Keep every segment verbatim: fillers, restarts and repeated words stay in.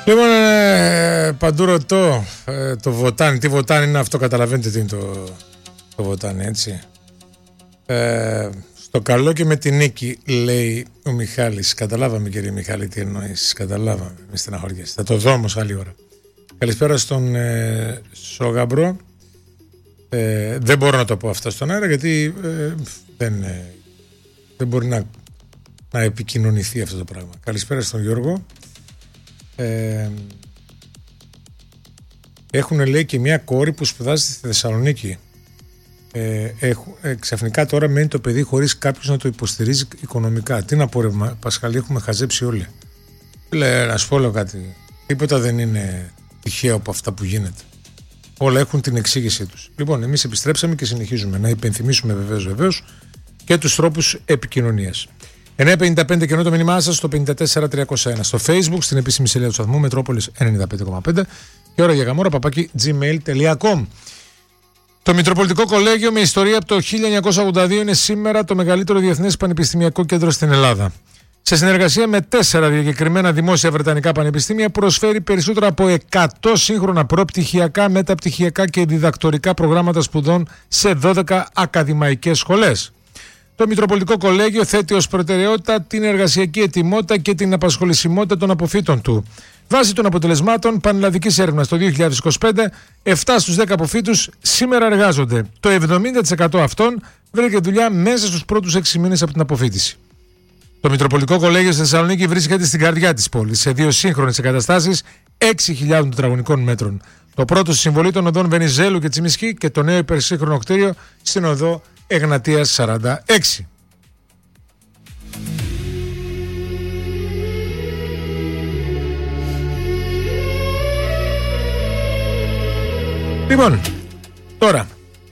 Λοιπόν, ε, παντού ρωτώ ε, το βοτάνι. Τι βοτάνι είναι αυτό, καταλαβαίνετε τι είναι το, το βοτάνι, έτσι. Ε, στο καλό και με τη νίκη, λέει ο Μιχάλης. Καταλάβαμε, κύριε Μιχάλη, τι εννοείς. Καταλάβαμε, μη στεναχωριέσαι. Θα το δω όμως άλλη ώρα. Καλησπέρα στον ε, Σόγαμπρο. Ε, δεν μπορώ να το πω αυτά στον αέρα, γιατί ε, δεν, ε, δεν μπορεί να, να επικοινωνηθεί αυτό το πράγμα. Καλησπέρα στον Γιώργο. Ε, έχουν, λέει, και μια κόρη που σπουδάζει στη Θεσσαλονίκη. Ε, έχουν, ε, ξαφνικά τώρα μένει το παιδί χωρίς κάποιος να το υποστηρίζει οικονομικά. Τι να πω, ρε Πασχαλή, έχουμε χαζέψει όλοι. Λέει, να σου πω κάτι. Τίποτα δεν είναι τυχαίο από αυτά που γίνεται. Όλα έχουν την εξήγησή τους. Λοιπόν, εμείς επιστρέψαμε και συνεχίζουμε να υπενθυμίσουμε βεβαίως βεβαίως και τους τρόπους επικοινωνίας. εννιά πενήντα πέντε και ενώ το μήνυμά σας στο πέντε τέσσερα τριακόσια ένα. Στο Facebook, στην επίσημη σελίδα του σταθμού Μετρόπολης ενενήντα πέντε κόμμα πέντε και ώρα για γαμόρα παπάκι gmail τελεία com. Το Μητροπολιτικό Κολέγιο με ιστορία από το χίλια εννιακόσια ογδόντα δύο είναι σήμερα το μεγαλύτερο διεθνές πανεπιστημιακό κέντρο στην Ελλάδα. Σε συνεργασία με τέσσερα διακεκριμένα δημόσια βρετανικά πανεπιστήμια, προσφέρει περισσότερα από εκατό σύγχρονα προπτυχιακά, μεταπτυχιακά και διδακτορικά προγράμματα σπουδών σε δώδεκα ακαδημαϊκές σχολές. Το Μητροπολιτικό Κολέγιο θέτει ως προτεραιότητα την εργασιακή ετοιμότητα και την απασχολησιμότητα των αποφύτων του. Βάσει των αποτελεσμάτων πανελλαδικής έρευνας το δύο χιλιάδες είκοσι πέντε, επτά στους δέκα αποφύτους σήμερα εργάζονται. Το εβδομήντα τοις εκατό αυτών βρήκε δουλειά μέσα στους πρώτους έξι μήνες από την αποφύτιση. Το Μητροπολιτικό Κολέγιο στη Θεσσαλονίκη βρίσκεται στην καρδιά της πόλης, σε δύο σύγχρονες εγκαταστάσεις έξι χιλιάδων τετραγωνικών μέτρων. Το πρώτο στη συμβολή των οδών Βενιζέλου και Τσιμισκή και το νέο υπερσύγχρονο κτίριο στην οδό Εγνατίας σαράντα έξι. Λοιπόν, τώρα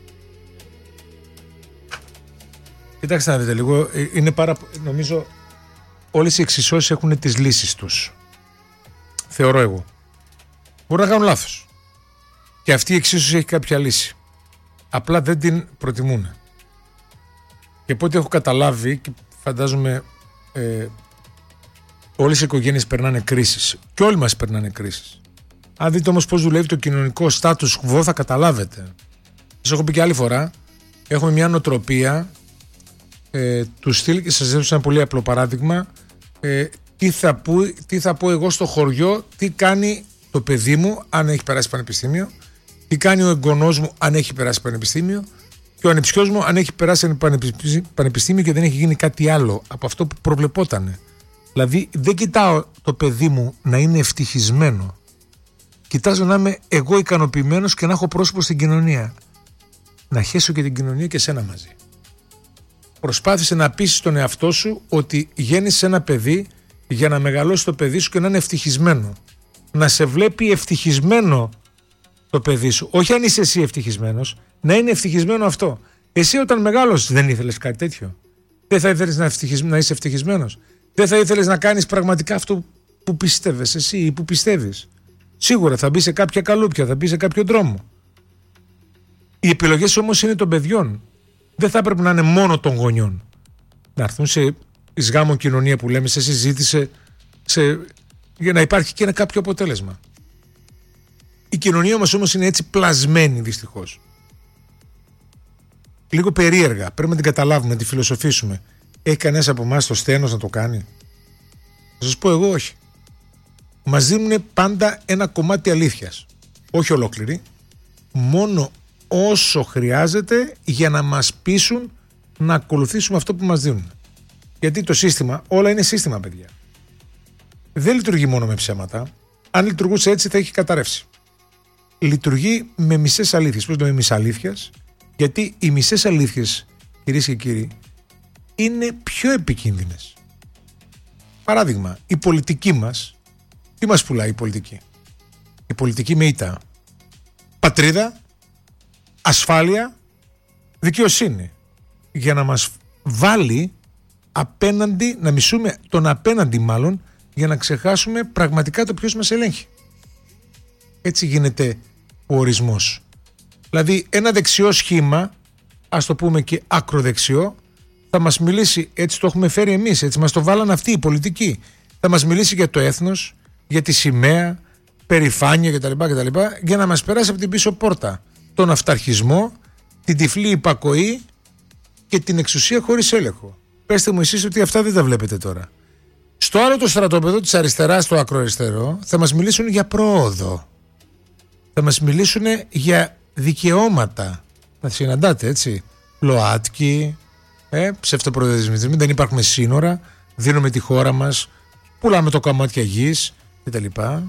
κοιτάξτε να δείτε λίγο, είναι πάρα, νομίζω όλες οι εξισώσεις έχουν τις λύσεις τους. Θεωρώ εγώ. Μπορεί να κάνουν λάθος. Και αυτή η εξίσωση έχει κάποια λύση. Απλά δεν την προτιμούν. Και από ό,τι έχω καταλάβει, και φαντάζομαι ε, όλες οι οικογένειες περνάνε κρίσεις. Και όλοι μας περνάνε κρίσεις. Αν δείτε όμως πώς δουλεύει το κοινωνικό status quo, θα καταλάβετε. Σας έχω πει και άλλη φορά, έχουμε μια νοοτροπία ε, του στυλ, και σας έδωσα ένα πολύ απλό παράδειγμα, ε, τι, θα πω, τι θα πω εγώ στο χωριό, τι κάνει το παιδί μου αν έχει περάσει πανεπιστήμιο, τι κάνει ο εγγονός μου αν έχει περάσει πανεπιστήμιο και ο ανιψιός μου αν έχει περάσει πανεπιστήμιο και δεν έχει γίνει κάτι άλλο από αυτό που προβλεπότανε. Δηλαδή δεν κοιτάω το παιδί μου να είναι ευτυχισμένο. Κοιτάζω να είμαι εγώ ικανοποιημένος και να έχω πρόσωπο στην κοινωνία. Να χέσω και την κοινωνία και σένα μαζί. Προσπάθησε να πείσεις τον εαυτό σου ότι γέννησες ένα παιδί για να μεγαλώσει το παιδί σου και να είναι ευτυχισμένο. Να σε βλέπει ευτυχισμένο το παιδί σου. Όχι αν είσαι εσύ ευτυχισμένος, να είναι ευτυχισμένο αυτό. Εσύ όταν μεγάλωσες δεν ήθελες κάτι τέτοιο. Δεν θα ήθελες να, ευτυχισ... να είσαι ευτυχισμένος. Δεν θα ήθελες να κάνεις πραγματικά αυτό που πίστευες εσύ ή που πιστεύεις. Σίγουρα θα μπει σε κάποια καλούπια, θα μπει σε κάποιο δρόμο. Οι επιλογές όμως είναι των παιδιών. Δεν θα πρέπει να είναι μόνο των γονιών. Να έρθουν σε εις γάμο κοινωνία που λέμε, σε συζήτηση, σε... για να υπάρχει και ένα κάποιο αποτέλεσμα. Η κοινωνία μας όμως είναι έτσι πλασμένη δυστυχώς. Λίγο περίεργα. Πρέπει να την καταλάβουμε, να τη φιλοσοφήσουμε. Έχει κανένας από εμάς το στένος να το κάνει? Θα σας πω εγώ όχι. Μας δίνουν πάντα ένα κομμάτι αλήθειας. Όχι ολόκληρη. Μόνο όσο χρειάζεται για να μας πείσουν να ακολουθήσουμε αυτό που μας δίνουν. Γιατί το σύστημα, όλα είναι σύστημα, παιδιά. Δεν λειτουργεί μόνο με ψέματα. Αν λειτουργούσε έτσι θα έχει καταρρεύσει. Λειτουργεί με μισές αλήθειες. Πώς το με μισαλήθειας? Γιατί οι μισές αλήθειες, κυρίες και κύριοι, είναι πιο επικίνδυνες. Παράδειγμα, η πολιτική μας, τι μας πουλάει η πολιτική? Η πολιτική με ήττα. Πατρίδα, ασφάλεια, δικαιοσύνη. Για να μας βάλει απέναντι, να μισούμε τον απέναντι μάλλον, για να ξεχάσουμε πραγματικά το ποιος μας ελέγχει. Έτσι γίνεται ο ορισμός. Δηλαδή ένα δεξιό σχήμα, ας το πούμε και ακροδεξιό, θα μας μιλήσει, έτσι το έχουμε φέρει εμείς, έτσι μας το βάλαν αυτοί οι πολιτικοί. Θα μας μιλήσει για το έθνος, για τη σημαία, περηφάνεια κτλ, κτλ, για να μας περάσει από την πίσω πόρτα τον αυταρχισμό, την τυφλή υπακοή και την εξουσία χωρίς έλεγχο. Πέστε μου εσείς ότι αυτά δεν τα βλέπετε τώρα. Στο άλλο το στρατόπεδο της αριστεράς, στο ακροαριστερό, θα μας μιλήσουν για πρόοδο. Θα μας μιλήσουν για δικαιώματα. Θα συναντάτε, έτσι. ΛΟΑΤΚΙ, ε, ψευτοπροεδρισμοί, δεν υπάρχουν σύνορα, δίνουμε τη χώρα μας, πουλάμε το κομμάτια γης κτλ.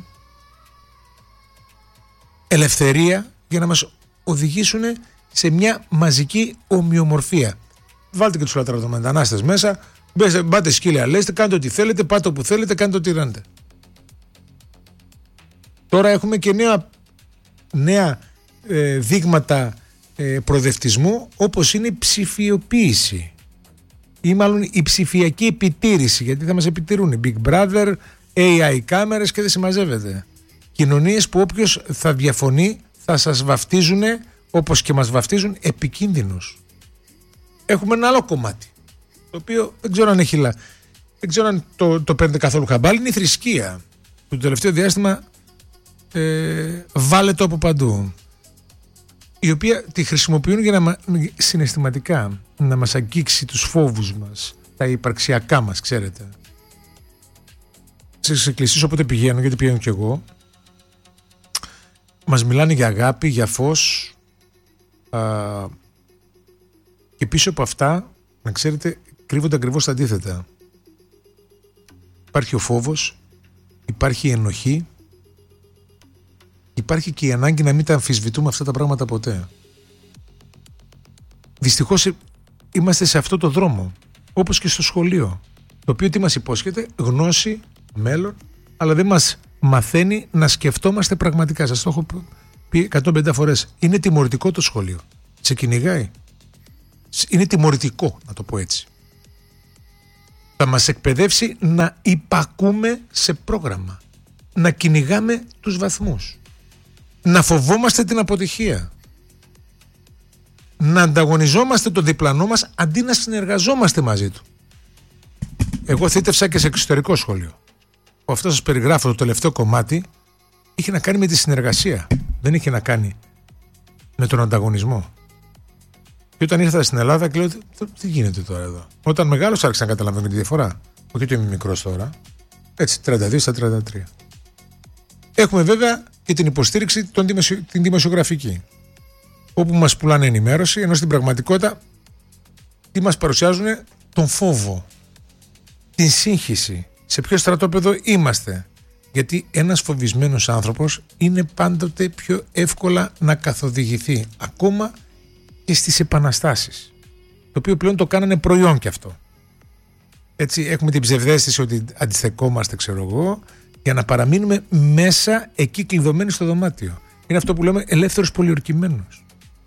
Ελευθερία για να μας οδηγήσουν σε μια μαζική ομοιομορφία. Βάλτε και τους λατραδομετανάστες μέσα, μπάτε σκύλια, λέστε, κάντε ό,τι θέλετε, πάτε όπου θέλετε, κάντε ό,τι ράνετε. Τώρα έχουμε και νέα, νέα ε, δείγματα ε, προοδευτισμού, όπως είναι η ψηφιοποίηση ή μάλλον η ψηφιακή επιτήρηση, γιατί θα μας επιτηρούν Big Brother, έι άι κάμερες και δεν συμμαζεύεται. Κοινωνίες που όποιος θα διαφωνεί θα σας βαφτίζουν, όπως και μας βαφτίζουν, επικίνδυνους. Έχουμε ένα άλλο κομμάτι, το οποίο δεν ξέρω αν έχει, δεν ξέρω αν το, το παίρνετε καθόλου χαμπάλη, είναι η θρησκεία, που το τελευταίο διάστημα ε, βάλετε από παντού, η οποία τη χρησιμοποιούν για να συναισθηματικά να μας αγγίξει τους φόβους μας, τα υπαρξιακά μας, ξέρετε. Στις εκκλησίες όποτε πηγαίνω, γιατί πηγαίνω κι εγώ, μας μιλάνε για αγάπη, για φως, α, και πίσω από αυτά, να ξέρετε, κρύβονται ακριβώς τα αντίθετα. Υπάρχει ο φόβος, υπάρχει η ενοχή, υπάρχει και η ανάγκη να μην τα αμφισβητούμε αυτά τα πράγματα ποτέ. Δυστυχώς είμαστε σε αυτό το δρόμο, όπως και στο σχολείο, το οποίο τι μας υπόσχεται? Γνώση, μέλλον, αλλά δεν μας μαθαίνει να σκεφτόμαστε πραγματικά. Σας το έχω πει εκατόν πενήντα φορές. Είναι τιμωρητικό το σχολείο. Σε κυνηγάει. Είναι τιμωρητικό, να το πω έτσι. Θα μας εκπαιδεύσει να υπακούμε σε πρόγραμμα, να κυνηγάμε τους βαθμούς, να φοβόμαστε την αποτυχία, να ανταγωνιζόμαστε τον διπλανό μας αντί να συνεργαζόμαστε μαζί του. Εγώ θύτευσα και σε εξωτερικό σχολείο. Αυτό σας περιγράφω, το τελευταίο κομμάτι είχε να κάνει με τη συνεργασία, δεν είχε να κάνει με τον ανταγωνισμό. Και όταν ήρθα στην Ελλάδα και λέω, τι γίνεται τώρα εδώ? Όταν μεγάλος άρχισα να καταλαβαίνω τη διαφορά. Όχι ότι είμαι μικρός τώρα. Έτσι, τριάντα δύο στα τριάντα τρία. Έχουμε βέβαια και την υποστήριξη των δημοσιο... την δημοσιογραφική, όπου μας πουλάνε ενημέρωση, ενώ στην πραγματικότητα τι μας παρουσιάζουν? Τον φόβο, την σύγχυση. Σε ποιο στρατόπεδο είμαστε? Γιατί ένας φοβισμένος άνθρωπος είναι πάντοτε πιο εύκολα να καθοδηγηθεί, ακόμα και στις επαναστάσεις, το οποίο πλέον το κάνανε προϊόν και αυτό. Έτσι έχουμε την ψευδαίσθηση ότι αντιστεκόμαστε, ξέρω εγώ, για να παραμείνουμε μέσα εκεί κλειδωμένοι στο δωμάτιο. Είναι αυτό που λέμε ελεύθερος πολιορκημένος.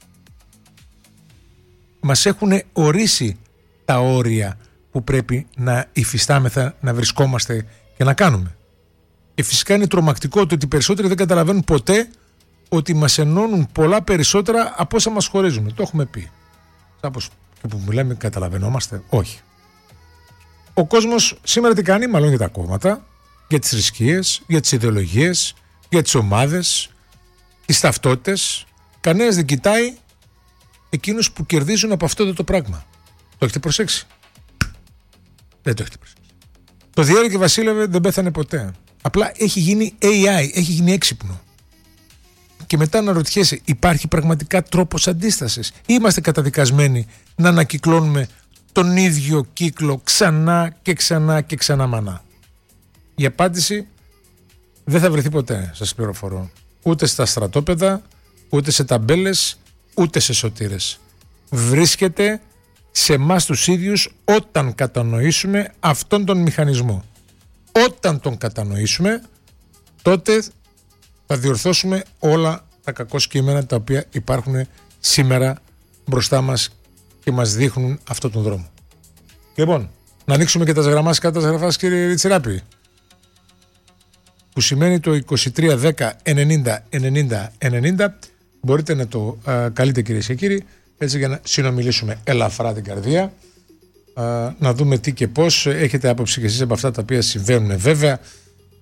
Μας έχουν ορίσει τα όρια που πρέπει να υφιστάμεθα, να βρισκόμαστε και να κάνουμε. Και φυσικά είναι τρομακτικό το ότι οι περισσότεροι δεν καταλαβαίνουν ποτέ ότι μας ενώνουν πολλά περισσότερα από όσα μας χωρίζουν. Το έχουμε πει. Κάπως και που μιλάμε καταλαβαίνόμαστε? Όχι. Ο κόσμος σήμερα τι κάνει? Μάλλον για τα κόμματα, για τις θρησκείες, για τις ιδεολογίες, για τις ομάδες, τις ταυτότητες. Κανένας δεν κοιτάει εκείνους που κερδίζουν από αυτό το πράγμα. Το έχετε προσέξει? Δεν το έχετε προσέξει. Το Διέρη και Βασίλευε δεν πέθανε ποτέ. Απλά έχει γίνει έι άι, έχει γίνει έξυπνο. Και μετά να ρωτιέσαι, υπάρχει πραγματικά τρόπος αντίστασης? Ή είμαστε καταδικασμένοι να ανακυκλώνουμε τον ίδιο κύκλο ξανά και ξανά και ξανά μανά? Η απάντηση δεν θα βρεθεί ποτέ, σας πληροφορώ. Ούτε στα στρατόπεδα, ούτε σε ταμπέλες, ούτε σε σωτήρες. Βρίσκεται σε εμάς τους ίδιους όταν κατανοήσουμε αυτόν τον μηχανισμό. Όταν τον κατανοήσουμε, τότε θα διορθώσουμε όλα τα κακό κείμενα τα οποία υπάρχουν σήμερα μπροστά μας και μας δείχνουν αυτόν τον δρόμο. Λοιπόν, να ανοίξουμε και τα γραμμάς κάτω τα γραφάς, κύριε Ριτσιράπη, που σημαίνει το είκοσι τρία δέκα ενενήντα ενενήντα ενενήντα. Μπορείτε να το α, καλείτε, κυρίες και κύριοι, έτσι, για να συνομιλήσουμε ελαφρά την καρδία, α, να δούμε τι και πώς. Έχετε άποψη και εσείς από αυτά τα οποία συμβαίνουν, βέβαια.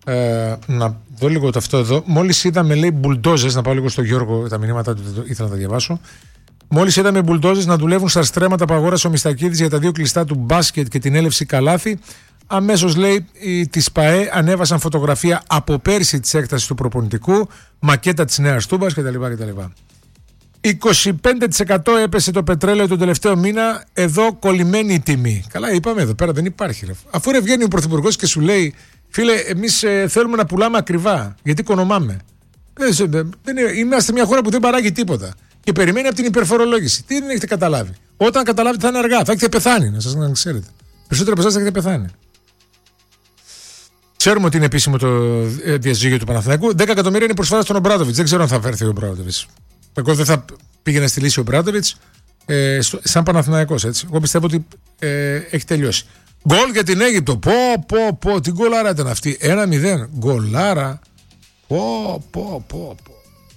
Ε, να δω λίγο το αυτό εδώ. Μόλις είδαμε, λέει, μπουλντόζες, να πάω λίγο στο Γιώργο, τα μηνύματα του ήθελα να τα διαβάσω. Μόλις είδαμε μπουλντόζες να δουλεύουν στα στρέμματα που αγόρασε ο Μιστακίδης για τα δύο κλειστά του μπάσκετ και την έλευση καλάθι, αμέσως, λέει, της ΠΑΕ ανέβασαν φωτογραφία από πέρσι της έκτασης του προπονητικού, μακέτα της νέας τούμπας κτλ. κτλ. είκοσι πέντε τοις εκατό έπεσε το πετρέλαιο τον τελευταίο μήνα, εδώ κολλημένη η τιμή. Καλά, είπαμε εδώ πέρα, δεν υπάρχει. Ρε. Αφού ρε βγαίνει ο Πρωθυπουργός και σου λέει, φίλε, εμείς ε, θέλουμε να πουλάμε ακριβά, γιατί οικονομάμε. Ε, δεν, είμαστε μια χώρα που δεν παράγει τίποτα και περιμένει από την υπερφορολόγηση. Τι δεν έχετε καταλάβει? Όταν καταλάβετε θα είναι αργά, θα έχετε πεθάνει, να σας να ξέρετε. Περισσότερο από εσάς θα έχετε πεθάνει. Ξέρουμε ότι είναι επίσημο το διαζύγιο του Παναθηναϊκού. δέκα εκατομμύρια είναι η προσφορά στον Ομπράντοβιτς. Δεν ξέρω αν θα φέρθει ο Ομπράντοβιτς. Εγώ δεν θα πήγαινε στη λύση ο Ομπράντοβιτς ε, σαν Παναθηναϊκός, έτσι. Εγώ πιστεύω ότι ε, έχει τελειώσει. Γκολ για την Αίγυπτο. Πω, πω, πω. Τι γκολάρα ήταν αυτή. ένα μηδέν. Γκολάρα. Πω, πω, πω, πω.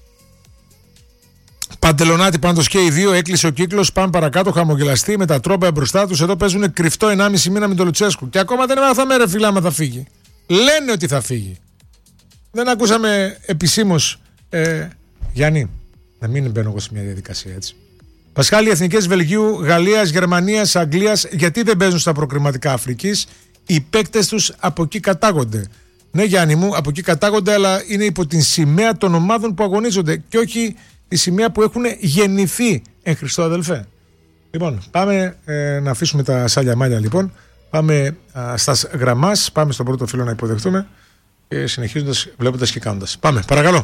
Παντελονάτη πάντως και οι δύο. Έκλεισε ο κύκλος. Πάμε παρακάτω. Χαμογελαστή με τα τρόπια μπροστά τους. Εδώ παίζουν κρυφτό ενάμιση μήνα με τον Λουτσέσκου. Και ακόμα δεν μάθαμε, ρε φίλα, άμα θα φύγει. Λένε ότι θα φύγει. Δεν ακούσαμε επισήμως. Ε, Γιάννη, να μην μπαίνω εγώ σε μια διαδικασία έτσι. Πασχάλη, οι εθνικές Βελγίου, Γαλλίας, Γερμανίας, Αγγλίας, γιατί δεν παίζουν στα προκριματικά Αφρικής? Οι παίκτες τους από εκεί κατάγονται. Ναι, Γιάννη μου, από εκεί κατάγονται, αλλά είναι υπό την σημαία των ομάδων που αγωνίζονται και όχι τη σημαία που έχουν γεννηθεί. Εν Χριστώ, αδελφέ. Λοιπόν, πάμε ε, να αφήσουμε τα σάλια μάλια λοιπόν. Πάμε α, στα γραμμάς, πάμε στον πρώτο φίλο να υποδεχτούμε και συνεχίζοντας, βλέποντας και κάνοντας. Πάμε, παρακαλώ.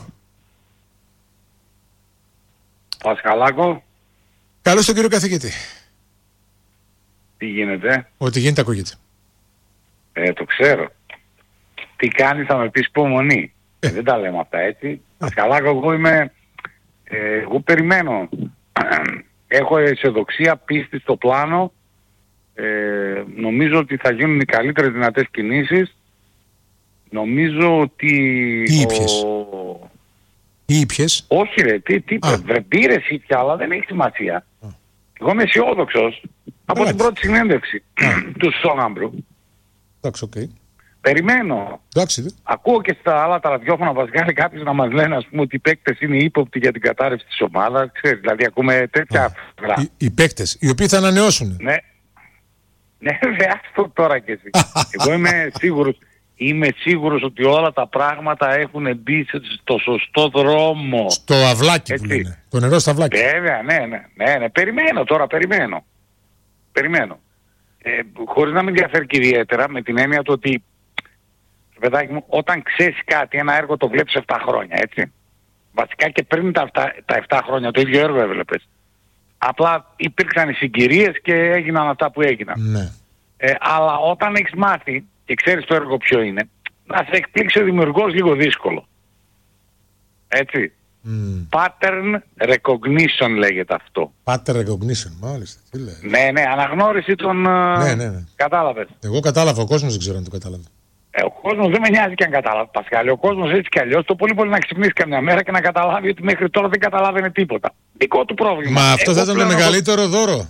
Πασχαλάκο. Καλώς τον κύριο καθηγητή. Τι γίνεται? Ό,τι γίνεται ακούγεται. Ε, το ξέρω. Τι κάνεις θα με πεις υπομονή. Ε. Δεν τα λέμε αυτά έτσι. Πασχαλάκο, εγώ είμαι... Ε, εγώ περιμένω. Έχω αισιοδοξία, πίστη στο πλάνο. Ε, νομίζω ότι θα γίνουν οι καλύτερες δυνατές κινήσεις. Νομίζω ότι... Τι ήπιες? Ο... Τι ήπιες? Όχι ρε, τι, τι δεν πήρες ήπια, αλλά δεν έχει σημασία. Α. Εγώ είμαι αισιόδοξος από την πρώτη συνέντευξη του Σόγαμπρου. Εντάξει, οκ. Okay. Περιμένω. Εντάξει, ακούω και στα άλλα τα ραδιόφωνα βασικά κάποιους να μας λένε, ας πούμε, ότι οι παίκτες είναι ύποπτοι για την κατάρρευση της ομάδας. Ξέρεις, δηλαδή ακούμε τέτοια... Οι, οι παίκτες, οι οποίοι θα ανανεώσουν. Ναι. Ναι, βέβαια, αυτό τώρα κι εσύ. Εγώ είμαι σίγουρος, είμαι σίγουρος ότι όλα τα πράγματα έχουν μπει στο σωστό δρόμο. Στο αυλάκι έτσι που λένε. Το νερό στο αυλάκι. Βέβαια, ναι, ναι, ναι, ναι. Περιμένω τώρα, περιμένω. Περιμένω. Ε, χωρίς να με ενδιαφέρει και ιδιαίτερα, με την έννοια του ότι, παιδάκι μου, όταν ξέρεις κάτι, ένα έργο το βλέπεις επτά χρόνια, έτσι. Βασικά και πριν τα, τα επτά χρόνια το ίδιο έργο έβλεπες. Απλά υπήρξαν οι συγκυρίες και έγιναν αυτά που έγιναν. Ναι. Ε, αλλά όταν έχεις μάθει και ξέρεις το έργο ποιο είναι, να σε εκπλήξει ο δημιουργός λίγο δύσκολο. Έτσι. Mm. Pattern recognition λέγεται αυτό. Pattern recognition, μάλιστα. Τι λέει. Ναι, ναι, αναγνώριση των... Ναι, ναι, ναι. Κατάλαβες. Εγώ κατάλαβα, ο κόσμος δεν ξέρω αν το κατάλαβε. Ε, ο κόσμος δεν με νοιάζει και αν κατάλαβε, Πασχάλη. Ο κόσμος έτσι κι αλλιώς το πολύ πολύ να ξυπνήσει καμιά μέρα και να καταλάβει ότι μέχρι τώρα δεν καταλάβαινε τίποτα. Δικό του πρόβλημα. Μα αυτό θα ήταν το μεγαλύτερο εγώ... δώρο.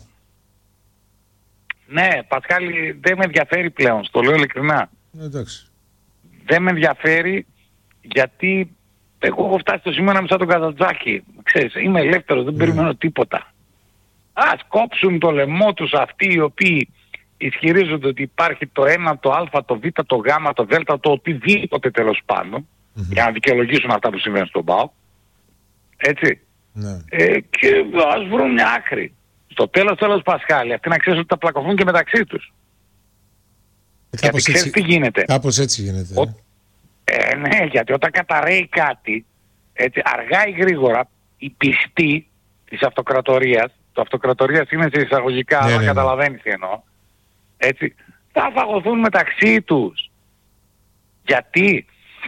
Ναι, Πασχάλη, δεν με ενδιαφέρει πλέον, στο λέω ειλικρινά. Εντάξει. Δεν με ενδιαφέρει γιατί εγώ έχω φτάσει στο σημείο να είμαι σαν τον Καζαντζάκη. Ξέρεις, είμαι ελεύθερος, δεν mm. περιμένω τίποτα. Ας κόψουν το λαιμό τους αυτοί οι οποίοι ισχυρίζονται ότι υπάρχει το ένα, το α, το β, το γ, το δ, το οτιδήποτε τέλος πάντων, mm-hmm. για να δικαιολογήσουν αυτά που συμβαίνουν στον ΠΑΟ. Έτσι. Ναι. Ε, και ας βρουν μια άκρη. Στο τέλος τέλος Πασχάλη, αυτοί να ξέρουν ότι τα πλακωθούν και μεταξύ τους. Ε, γιατί ξέρεις έτσι, τι γίνεται. Κάπως έτσι γίνεται. Ο, ε, ναι, γιατί όταν καταραίει κάτι, έτσι, αργά ή γρήγορα, οι πιστοί της αυτοκρατορίας, το αυτοκρατορίας είναι σε εισαγωγικά, ναι, αλλά ναι, ναι. καταλαβαίνεις τι εννοώ, έτσι, θα φαγωθούν μεταξύ τους. Γιατί?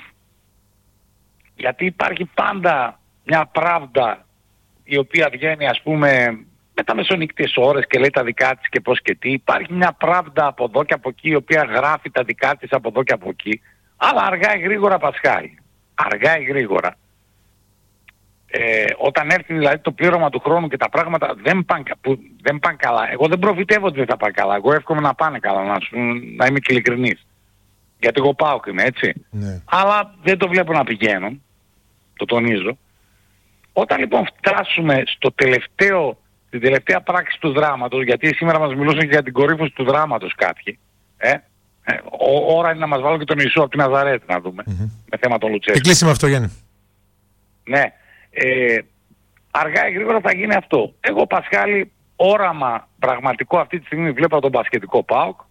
Γιατί υπάρχει πάντα μια pravda η οποία βγαίνει, ας πούμε, με τα μεσονύκτιες ώρες και λέει τα δικά της και πώς και τι. Υπάρχει μια pravda από εδώ και από εκεί η οποία γράφει τα δικά της από εδώ και από εκεί. Αλλά αργά ή γρήγορα Πασχάλη. Αργά ή γρήγορα. Ε, όταν έρθει δηλαδή το πλήρωμα του χρόνου και τα πράγματα δεν πάνε, που δεν πάνε καλά. Εγώ δεν προφητεύω ότι δεν θα πάνε καλά. Εγώ εύχομαι να πάνε καλά, να, σου, να είμαι και ειλικρινής. Γιατί εγώ ΠΑΟΚ είμαι, έτσι. Ναι. Αλλά δεν το βλέπω να πηγαίνουν. Το τονίζω. Όταν λοιπόν φτάσουμε στο τελευταίο, την τελευταία πράξη του δράματος, γιατί σήμερα μας μιλούσαν και για την κορύφωση του δράματος κάποιοι, ε, ε, ο, ώρα είναι να μας βάλουν και τον Ιησού από την Ναζαρέτη να δούμε, mm-hmm. με θέμα τον Λουτσέσκου. Και κλείσει με αυτό, Γιάννη. Ναι. Ε, αργά ή γρήγορα θα γίνει αυτό. Εγώ, Πασχάλη, όραμα πραγματικό αυτή τη στιγμή βλέπω τον μπασκετικό ΠΑΟΚ.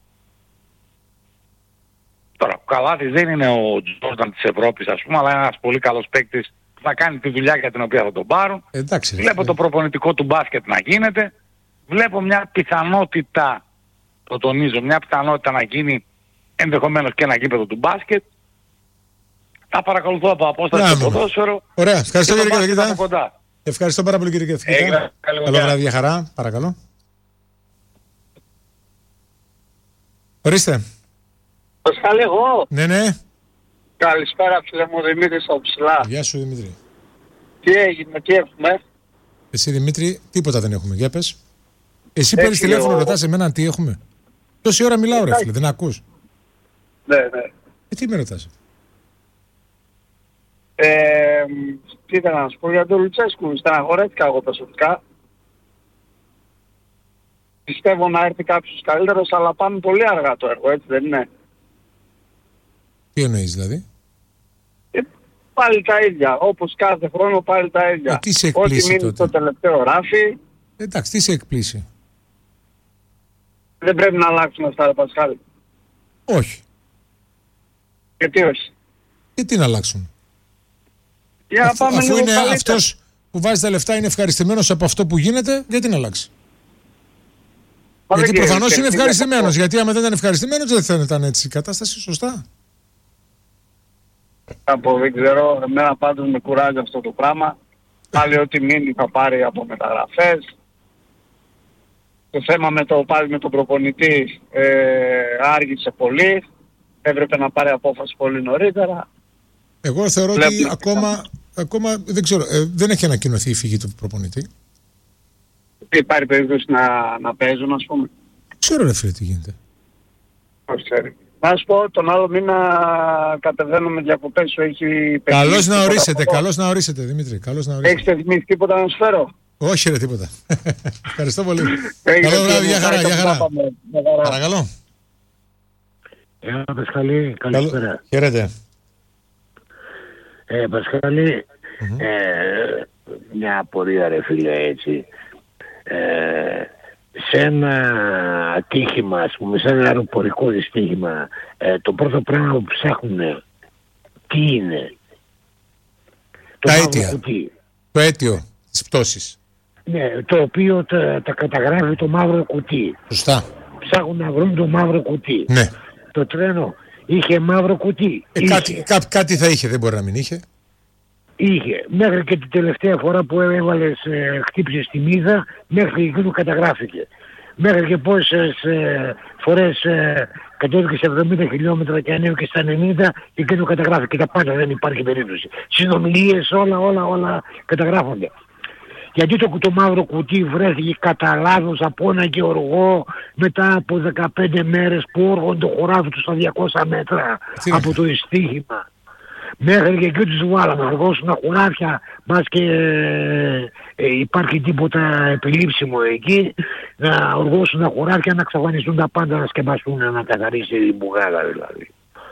Τώρα, ο Καλάθης δεν είναι ο Τζόρνταν της Ευρώπης, ας πούμε, αλλά είναι ένας πολύ καλός παίκτης που θα κάνει τη δουλειά για την οποία θα τον πάρουν. Εντάξει, βλέπω ε. το προπονητικό του μπάσκετ να γίνεται. Βλέπω μια πιθανότητα, το τονίζω, μια πιθανότητα να γίνει ενδεχομένως και ένα γήπεδο του μπάσκετ. Θα παρακολουθώ από απόσταση το ποδόσφαιρο. Ωραία, ευχαριστώ κύριε Κεδακίδα. Ευχαριστώ πάρα πολύ κύριε Κεδακίδα. Καλό βράδυ, για χαρά. Παρακαλώ. Ορίστε. Πασχάλη, εγώ. Ναι, ναι. Καλησπέρα, φίλε μου, Δημήτρης από ψηλά. Γεια σου, Δημήτρη. Τι έγινε, τι έχουμε. Εσύ, Δημήτρη, τίποτα δεν έχουμε. Για πες. Εσύ παίρνεις τηλέφωνο, ο... ρωτάς εμένα τι έχουμε. Τόση ώρα μιλάω, ρε φίλε, δεν ακούς. Ναι, ναι. Ε, τι με ρωτάς. Ε, τι ήθελα να σου πω για τον Λουτσέσκου. Στεναχωρέθηκα εγώ προσωπικά. Πιστεύω να έρθει κάποιος καλύτερος, αλλά πάμε πολύ αργά το έργο, έτσι δεν είναι. Τι εννοείς δηλαδή. Ε, πάλι τα ίδια. Όπως κάθε χρόνο πάλι τα ίδια. Ε, τι σε εκπλήσει ό,τι μείνει στο τελευταίο ράφι. Ε, εντάξει, τι σε εκπλήσει. Δεν πρέπει να αλλάξουν αυτά, ρε Πασχάλη. Όχι. Γιατί όχι. Γιατί να αλλάξουν. Για να Αφού, πάμε αφού λίγο είναι καλύτερα. αυτός που βάζει τα λεφτά είναι ευχαριστημένος από αυτό που γίνεται, γιατί να αλλάξει. Μα Γιατί δεν προφανώς κύριε, είναι κύριε, ευχαριστημένος. κύριε. Γιατί άμα δεν ήταν ευχαριστημένος δεν θα ήταν έτσι η κατάσταση, σωστά. Από δεν ξέρω, εμένα πάντως με κουράζει αυτό το πράγμα. Πάλι ό,τι μείνει θα πάρει από μεταγραφές. Το θέμα με το πάλι με τον προπονητή ε, άργησε πολύ. Έπρεπε να πάρει απόφαση πολύ νωρίτερα. Εγώ θεωρώ Βλέπουμε ότι ακόμα, ακόμα δεν ξέρω, ε, δεν έχει ανακοινωθεί η φυγή του προπονητή. Υπάρχει περίπτωση να, να παίζουν, ας πούμε. Ξέρω ρε φίλε τι γίνεται. Όχι, ξέρει. Να σου πω, τον άλλο μήνα κατεβαίνουμε διακοπές σου, έχει... Καλώς να ορίσετε, καλώς να ορίσετε Δημήτρη, καλώς να ορίσετε. Έχεις θυμίσει τίποτα να σου φέρω. Όχι ρε τίποτα. Ευχαριστώ πολύ. Καλό βράδυ, για χαρά, για χαρά. Παρακαλώ. Έλα Πασχαλή, καλησπέρα. Χαίρετε. Ε, Πασχαλή, mm-hmm. ε, μια απορία ρε φίλε έτσι. Ε, σε ένα ατύχημα, ας πούμε, σε ένα αεροπορικό δυστύχημα, ε, το πρώτο πράγμα που ψάχνουν τι είναι? Τα αίτια. Το αίτιο της πτώσης. Ναι, το οποίο τα, τα καταγράφει το μαύρο κουτί. Σωστά. Ψάχνουν να βρουν το μαύρο κουτί. Ναι. Το τρένο είχε μαύρο κουτί. Ε, είχε. Κάτι, κά, κάτι θα είχε, δεν μπορεί να μην είχε. Είχε. Μέχρι και την τελευταία φορά που έβαλες, ε, χτύπησες τη μύδα, μέχρι εκείνο καταγράφηκε. Μέχρι και πόσες ε, φορές ε, κατέβηκε σε εβδομήντα χιλιόμετρα και ανέβηκε στα ενενήντα, εκείνο καταγράφηκε. Τα πάντα, δεν υπάρχει περίπτωση. Συνομιλίες, όλα, όλα, όλα καταγράφονται. Γιατί το, το μαύρο κουτί βρέθηκε κατά λάθος από ένα γεωργό μετά από δεκαπέντε μέρες που όργωνε το χωράφι του στα διακόσια μέτρα Τι από το δυστύχημα. Μέχρι και εκεί τους βάλαμε, αργώσουν τα χωράφια, μας και ε, υπάρχει τίποτα επιλήψιμο εκεί, να οργώσουν τα χωράφια, να εξαφανιστούν τα πάντα, να σκεπαστούν, να καθαρίσει η μπουγάδα δηλαδή.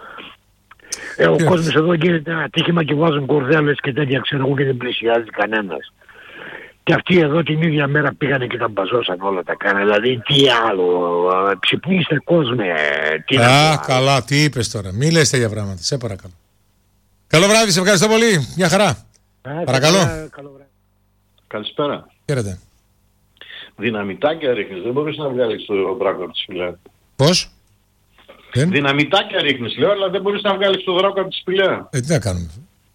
Ε, ο κόσμος εδώ γίνεται ένα ατύχημα και βάζουν κορδέλες και τέτοια, ξέρω εγώ, και δεν πλησιάζει κανένας. Και αυτοί εδώ την ίδια μέρα πήγανε και τα μπαζώσαν όλα τα κάνα. Δηλαδή τι άλλο, ξυπνήστε κόσμε. Τι Α, άλλο. Καλά, τι είπες τώρα. Μη λες τέτοια πράγματα, σε παρακαλώ. Καλό βράδυ, σε ευχαριστώ πολύ. Μια χαρά. Α, παρακαλώ. Καλό βράδυ. Καλησπέρα. Χαίρετε. Δυναμητάκια ρίχνεις, δεν μπορείς να βγάλεις το δράκο από τη σπηλιά. Πώς? Δεν... Δυναμητάκια ρίχνεις, λέω, αλλά δεν μπορείς να βγάλεις το δράκο από τη σπηλιά. Ε, τι να κάνουμε.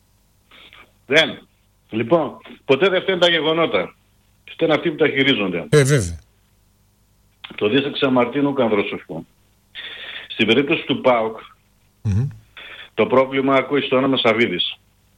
Δεν. Λοιπόν, ποτέ δεν φταίνουν τα γεγονότα. Φταίνουν αυτοί που τα χειρίζονται. Ε, βέβαια. Το δίσταξα Μαρτίνου Κανδρόσοφου. Στην περίπτωση του ΠΑΟΚ, mm-hmm. το πρόβλημα ακούει στο όνομα Σαββίδης.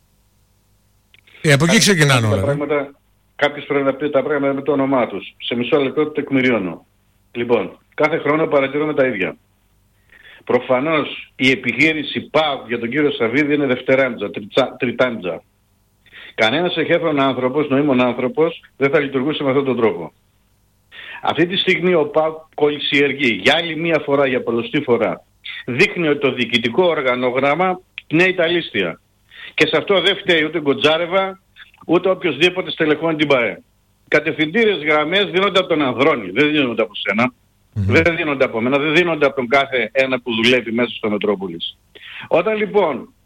Ε, από εκεί ξεκινάνε όλα. Πράγματα, κάποιος πρέπει να πει τα πράγματα με το όνομά τους. Σε μισό λεπτό το τεκμηριώνω. Λοιπόν, κάθε χρόνο παρατηρούμε τα ίδια. Προφανώς η επιχείρηση ΠΑΟΚ για τον κύριο Σαββίδη είναι δευτεράντζα, τριτάντζα. Κανένας εχέφρον άνθρωπος, νοήμων άνθρωπος, δεν θα λειτουργούσε με αυτόν τον τρόπο. Αυτή τη στιγμή ο ΠΑΟΚ κολυσιεργεί για άλλη μία φορά, για πολλωστή φορά. Δείχνει ότι το διοικητικό οργανόγραμμα πνέει τα λίστια. Και σε αυτό δεν φταίει ούτε Γκοτζάρεβα, ούτε οποιοσδήποτε στελεχώνει την ΠΑΕ. Κατευθυντήριες γραμμές δίνονται από τον Ανδρώνη, δεν δίνονται από σένα. Mm-hmm. Δεν δίνονται από μένα, δεν δίνονται από τον κάθε ένα που δουλεύει μέσα στο Μετρόπολης. Όταν λοιπόν